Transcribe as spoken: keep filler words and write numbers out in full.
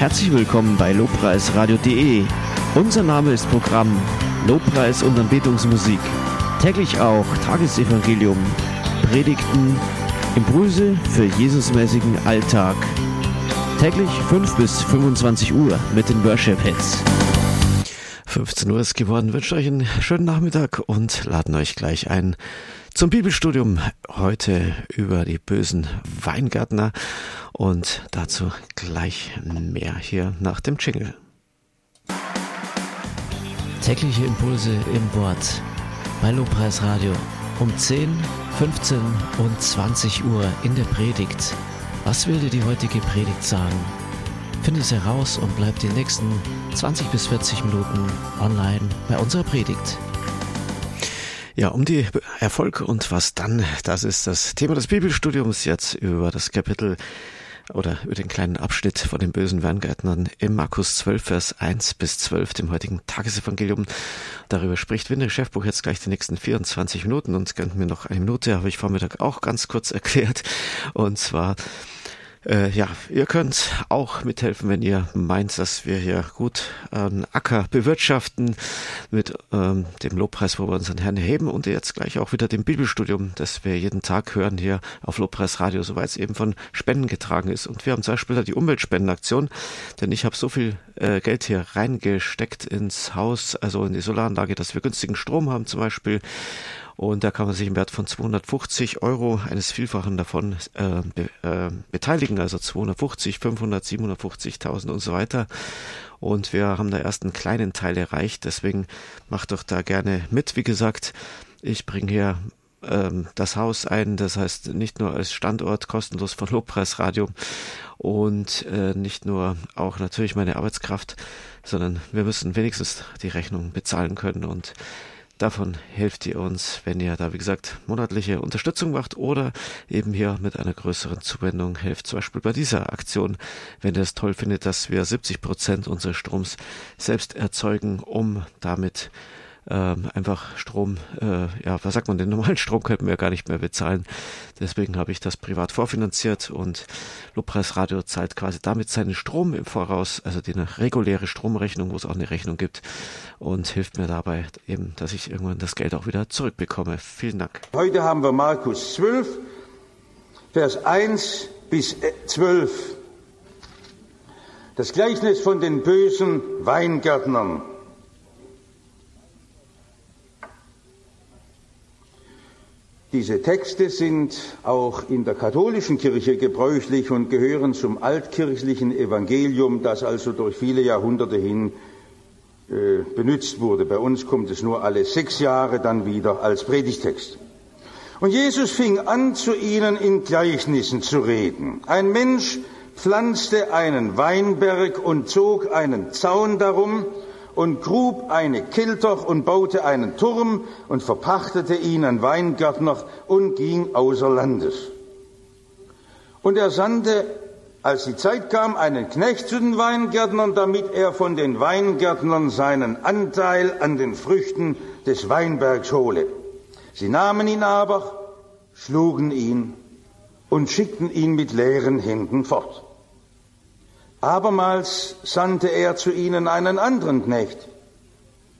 Herzlich willkommen bei lobpreisradio punkt de. Unser Name ist Programm Lobpreis und Anbetungsmusik. Täglich auch Tagesevangelium, Predigten, Impulse für Jesusmäßigen Alltag. Täglich fünf bis fünfundzwanzig Uhr mit den Worship-Hits. fünfzehn Uhr ist geworden. Ich wünsche euch einen schönen Nachmittag und laden euch gleich ein zum Bibelstudium. Heute über die bösen Weingärtner und dazu gleich mehr hier nach dem Jingle. Tägliche Impulse im Wort bei Lobpreisradio um zehn, fünfzehn und zwanzig Uhr in der Predigt. Was will dir die heutige Predigt sagen? Finde es heraus und bleib die nächsten zwanzig bis vierzig Minuten online bei unserer Predigt. Ja, um die Erfolg und was dann, das ist das Thema des Bibelstudiums jetzt über das Kapitel oder über den kleinen Abschnitt von den bösen Weingärtnern im Markus zwölf, Vers eins bis zwölf, dem heutigen Tagesevangelium. Darüber spricht Winne Chefbuch jetzt gleich die nächsten vierundzwanzig Minuten und gönnt mir noch eine Minute, habe ich Vormittag auch ganz kurz erklärt. Und zwar Äh, ja, ihr könnt auch mithelfen, wenn ihr meint, dass wir hier gut einen Acker bewirtschaften mit ähm, dem Lobpreis, wo wir unseren Herrn erheben, und jetzt gleich auch wieder dem Bibelstudium, das wir jeden Tag hören hier auf Lobpreisradio, soweit es eben von Spenden getragen ist. Und wir haben zum Beispiel die Umweltspendenaktion, denn ich habe so viel äh, Geld hier reingesteckt ins Haus, also in die Solaranlage, dass wir günstigen Strom haben zum Beispiel. Und da kann man sich im Wert von zweihundertfünfzig Euro eines Vielfachen davon äh, be, äh, beteiligen, also zweihundertfünfzig, fünfhundert, siebenhundertfünfzigtausend und so weiter. Und wir haben da erst einen kleinen Teil erreicht, deswegen macht doch da gerne mit. Wie gesagt, ich bringe hier ähm, das Haus ein, das heißt nicht nur als Standort kostenlos von Lobpreisradio und äh, nicht nur auch natürlich meine Arbeitskraft, sondern wir müssen wenigstens die Rechnung bezahlen können, und davon helft ihr uns, wenn ihr da, wie gesagt, monatliche Unterstützung macht oder eben hier mit einer größeren Zuwendung helft. Zum Beispiel bei dieser Aktion, wenn ihr es toll findet, dass wir siebzig Prozent unseres Stroms selbst erzeugen, um damit ähm, einfach Strom, äh, ja, was sagt man, den normalen Strom könnten wir gar nicht mehr bezahlen. Deswegen habe ich das privat vorfinanziert, und Lobpreisradio zahlt quasi damit seinen Strom im Voraus, also die eine reguläre Stromrechnung, wo es auch eine Rechnung gibt, und hilft mir dabei eben, dass ich irgendwann das Geld auch wieder zurückbekomme. Vielen Dank. Heute haben wir Markus zwölf, Vers eins bis zwölf. Das Gleichnis von den bösen Weingärtnern. Diese Texte sind auch in der katholischen Kirche gebräuchlich und gehören zum altkirchlichen Evangelium, das also durch viele Jahrhunderte hin äh, benutzt wurde. Bei uns kommt es nur alle sechs Jahre dann wieder als Predigtext. Und Jesus fing an, zu ihnen in Gleichnissen zu reden. Ein Mensch pflanzte einen Weinberg und zog einen Zaun darum und grub eine Kelter und baute einen Turm und verpachtete ihn an Weingärtner und ging außer Landes. Und er sandte, als die Zeit kam, einen Knecht zu den Weingärtnern, damit er von den Weingärtnern seinen Anteil an den Früchten des Weinbergs hole. Sie nahmen ihn aber, schlugen ihn und schickten ihn mit leeren Händen fort. Abermals sandte er zu ihnen einen anderen Knecht,